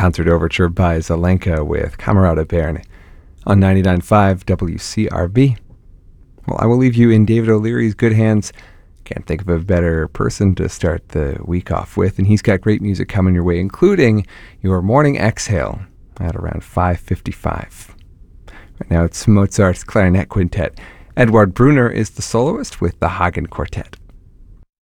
Concert Overture by Zelenka with Camerata Bern on 99.5 WCRB. Well, I will leave you in David O'Leary's good hands. Can't think of a better person to start the week off with, and he's got great music coming your way, including your Morning Exhale at around 5:55. Right now it's Mozart's Clarinet Quintet. Edward Brunner is the soloist with the Hagen Quartet.